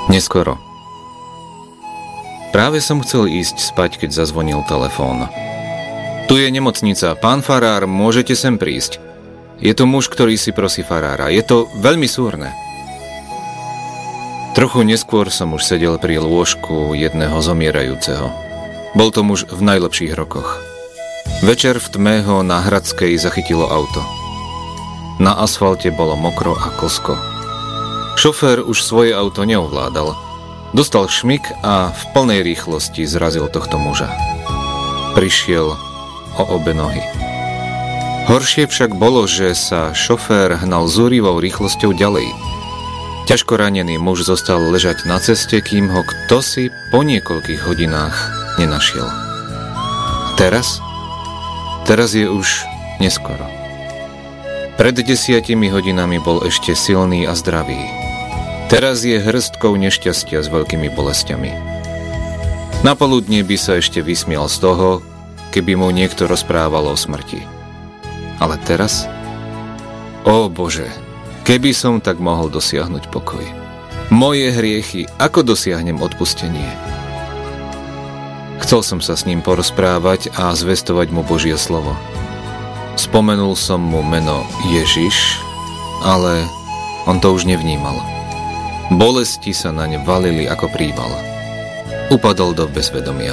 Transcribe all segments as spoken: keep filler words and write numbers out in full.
Neskoro. Práve som chcel ísť spať, keď zazvonil telefón. Tu je nemocnica. Pán farár, môžete sem prísť. Je to muž, ktorý si prosí farára. Je to veľmi súrne. Trochu neskôr som už sedel pri lôžku jedného zomierajúceho. Bol to muž v najlepších rokoch. Večer v tme ho na Hradskej zachytilo auto. Na asfalte bolo mokro a klsko. Šofér už svoje auto neovládal. Dostal šmik a v plnej rýchlosti zrazil tohto muža. Prišiel o obe nohy. Horšie však bolo, že sa šofér hnal zúrivou rýchlosťou ďalej. Ťažko ranený muž zostal ležať na ceste, kým ho kdosi po niekoľkých hodinách nenašiel. Teraz? Teraz je už neskoro. Pred desiatimi hodinami bol ešte silný a zdravý. Teraz je hrstkou nešťastia s veľkými bolestiami. Na poludnie by sa ešte vysmial z toho, keby mu niekto rozprával o smrti. Ale teraz? Ó Bože, keby som tak mohol dosiahnuť pokoj. Moje hriechy, ako dosiahnem odpustenie? Chcel som sa s ním porozprávať a zvestovať mu Božie slovo. Spomenul som mu meno Ježiš, ale on to už nevnímal. Bolesti sa naň valili ako príval. Upadol do bezvedomia.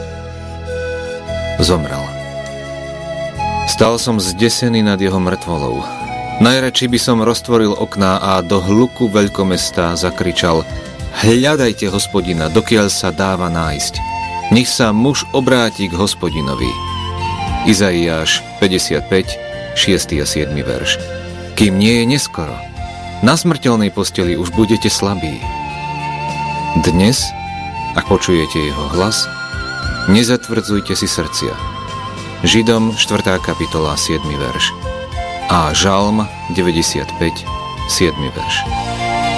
Zomrel. Stal som zdesený nad jeho mŕtvolou. Najradšej by som roztvoril okná a do hluku veľkomesta zakričal: Hľadajte Hospodina, dokiaľ sa dáva nájsť. Nech sa muž obráti k Hospodinovi. Izaiáš päťdesiatpäť, šiesty a siedmy verš. Kým nie je neskoro, na smrteľnej posteli už budete slabí. Dnes, ak počujete jeho hlas, nezatvrdzujte si srdcia. Židom štvrtá kapitola siedmy verš a Žalm deväťdesiatpäť, siedmy verš.